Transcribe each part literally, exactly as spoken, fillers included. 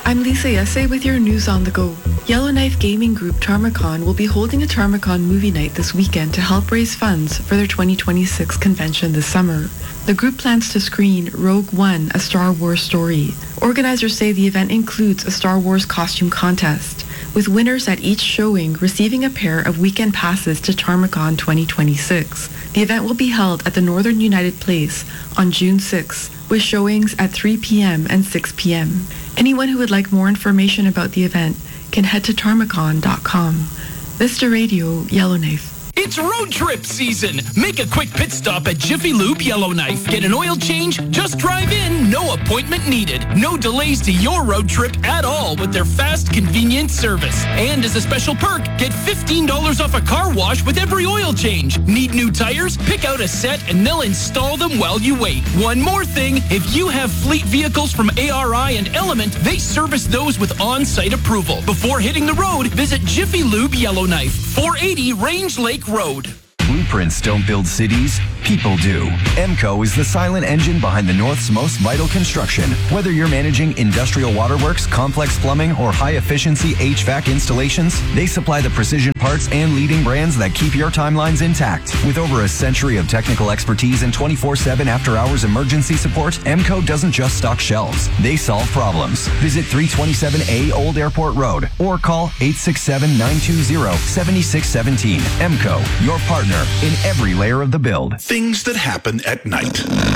I'm Lisa Yesse with your news on the go. Yellowknife Gaming Group Tarmacon will be holding a Tarmacon movie night this weekend to help raise funds for their twenty twenty-six convention this summer. The group plans to screen Rogue One, a Star Wars story. Organizers say the event includes a Star Wars costume contest, with winners at each showing receiving a pair of weekend passes to Tarmacon twenty twenty-six. The event will be held at the Northern United Place on June sixth, with showings at three p.m. and six p.m. Anyone who would like more information about the event can head to tarmacon dot com. Vista Radio, Yellowknife. It's road trip season. Make a quick pit stop at Jiffy Lube Yellowknife. Get an oil change? Just drive in. No appointment needed. No delays to your road trip at all with their fast, convenient service. And as a special perk, get fifteen dollars off a car wash with every oil change. Need new tires? Pick out a set and they'll install them while you wait. One more thing, if you have fleet vehicles from A R I and Element, they service those with on-site approval. Before hitting the road, visit Jiffy Lube Yellowknife, four eighty Range Lake Road. Blueprints don't build cities, people do. EMCO is the silent engine behind the North's most vital construction. Whether you're managing industrial waterworks, complex plumbing, or high-efficiency H V A C installations, they supply the precision parts and leading brands that keep your timelines intact. With over a century of technical expertise and twenty-four seven after-hours emergency support, EMCO doesn't just stock shelves. They solve problems. Visit three twenty-seven A Old Airport Road or call eight six seven, nine two zero, seven six one seven. EMCO, your partner in every layer of the build. Things that happen at night.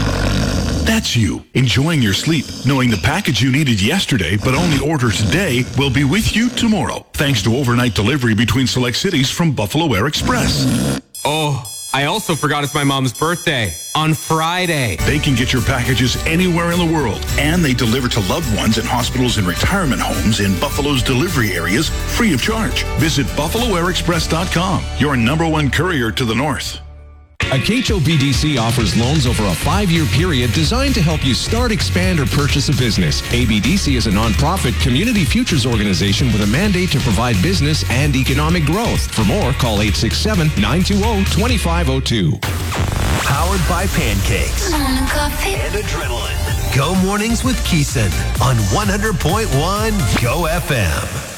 That's you, enjoying your sleep, knowing the package you needed yesterday but only ordered today will be with you tomorrow, thanks to overnight delivery between select cities from Buffalo Air Express. Oh, I also forgot it's my mom's birthday on Friday. They can get your packages anywhere in the world, and they deliver to loved ones in hospitals and retirement homes in Buffalo's delivery areas free of charge. Visit buffalo air express dot com, your number one courier to the north. Acacho B D C offers loans over a five-year period designed to help you start, expand, or purchase a business. A B D C is a nonprofit community futures organization with a mandate to provide business and economic growth. For more, call eight six seven, nine two zero, two five zero two. Powered by pancakes Morning coffee and adrenaline. Go Mornings with Keeson on one hundred point one Go F M.